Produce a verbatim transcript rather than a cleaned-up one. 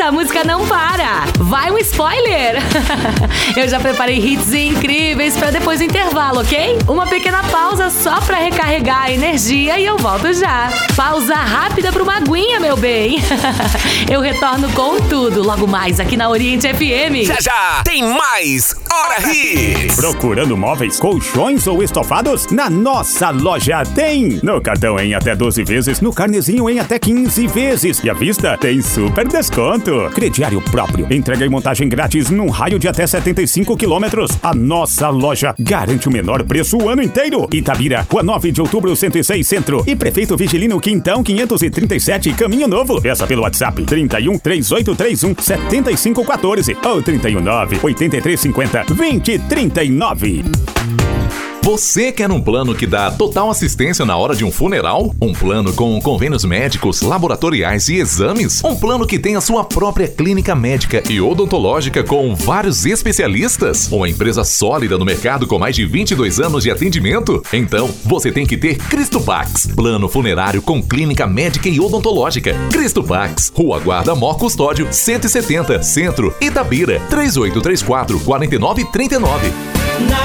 a música não para. Vai um spoiler. Eu já preparei hits incríveis pra depois do intervalo, ok? Uma pequena pausa só pra recarregar a energia e eu volto já. Pausa rápida pra uma aguinha, meu bem. Eu retorno com tudo logo mais aqui na Oriente F M. Já já tem mais Hora Hits. Procurando móveis, colchões ou estofados? Na nossa loja tem. No cartão em até doze vezes, no carnezinho em até quinze vezes. E à vista tem super desconto. Crediário próprio. Entrega e montagem grátis num raio de até setenta e cinco quilômetros. A nossa loja garante o menor preço o ano inteiro. Itabira, Rua nove de Outubro, cento e seis Centro. E Prefeito Vigilino Quintão quinhentos e trinta e sete, Caminho Novo. Peça pelo WhatsApp trinta e um, três oito três um, sete cinco um quatro ou trinta e um, nove oito três cinco zero, vinte trinta e nove. Você quer um plano que dá total assistência na hora de um funeral? Um plano com convênios médicos, laboratoriais e exames? Um plano que tem a sua própria clínica médica e odontológica com vários especialistas? Uma empresa sólida no mercado com mais de vinte e dois anos de atendimento? Então, você tem que ter Cristopax. Plano funerário com clínica médica e odontológica. Cristopax, Rua Guarda Mor Custódio, cento e setenta, Centro, Itabira, três oito três quatro, quatro nove três nove. Na